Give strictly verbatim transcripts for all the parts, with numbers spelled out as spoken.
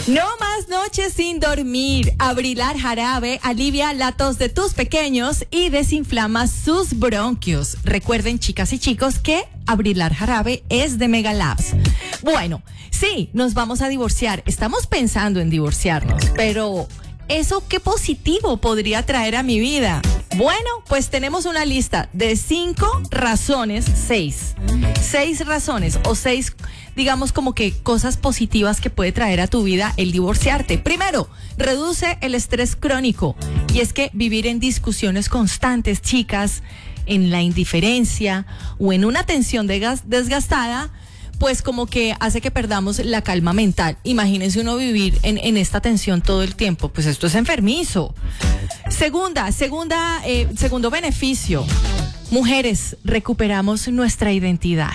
No más noches sin dormir. Abrilar Jarabe alivia la tos de tus pequeños y desinflama sus bronquios. Recuerden, chicas y chicos, que Abrilar Jarabe es de Megalabs. Bueno, sí, nos vamos a divorciar. Estamos pensando en divorciarnos, pero ¿eso qué positivo podría traer a mi vida? Bueno, pues tenemos una lista de cinco razones, seis. Seis razones o seis, digamos, como que cosas positivas que puede traer a tu vida el divorciarte. Primero, reduce el estrés crónico. Y es que vivir en discusiones constantes, chicas, en la indiferencia o en una tensión desgastada, pues como que hace que perdamos la calma mental. Imagínense uno vivir en, en esta tensión todo el tiempo, pues esto es enfermizo. Segunda, segunda, eh, segundo beneficio, mujeres, recuperamos nuestra identidad.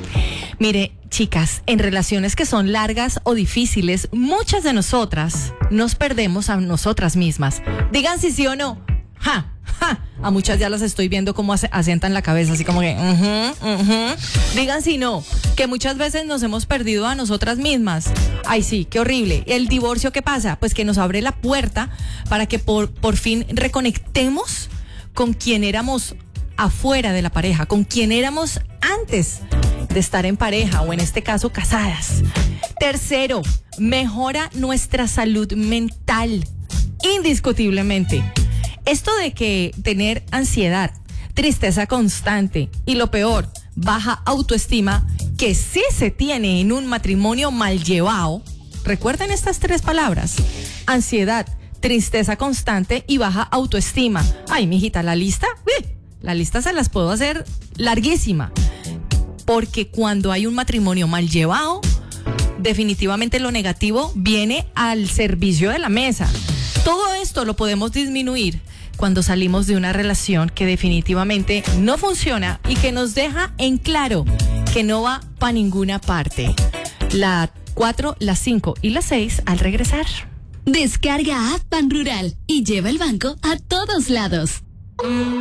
Mire, chicas, en relaciones que son largas o difíciles, muchas de nosotras nos perdemos a nosotras mismas. Digan si sí o no. Ja. Ja, a muchas ya las estoy viendo como asientan la cabeza, así como que uh-huh, uh-huh. Digan si no, que muchas veces nos hemos perdido a nosotras mismas. Ay sí, qué horrible. El divorcio, ¿qué pasa? Pues que nos abre la puerta para que por, por fin reconectemos con quien éramos afuera de la pareja, con quien éramos antes de estar en pareja o en este caso casadas. Tercero, mejora nuestra salud mental, indiscutiblemente. Esto de que tener ansiedad, tristeza constante y lo peor, baja autoestima, que sí se tiene en un matrimonio mal llevado. Recuerden estas tres palabras: ansiedad, tristeza constante y baja autoestima. Ay, mijita, la lista, uy, la lista se las puedo hacer larguísima. Porque cuando hay un matrimonio mal llevado, definitivamente lo negativo viene al servicio de la mesa. Todo esto lo podemos disminuir cuando salimos de una relación que definitivamente no funciona y que nos deja en claro que no va para ninguna parte. La cuatro, la cinco y la seis al regresar. Descarga App Pan Rural y lleva el banco a todos lados.